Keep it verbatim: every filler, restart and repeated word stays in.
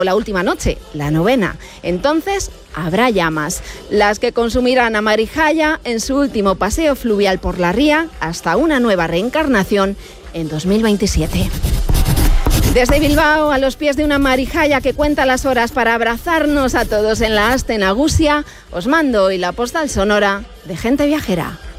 la última noche, la novena. Entonces habrá llamas, las que consumirán a Marijaya en su último paseo fluvial por la ría hasta una nueva reencarnación en dos mil veintisiete. Desde Bilbao, a los pies de una Marijaya que cuenta las horas para abrazarnos a todos en la Aste Nagusia, os mando hoy la postal sonora de Gente Viajera.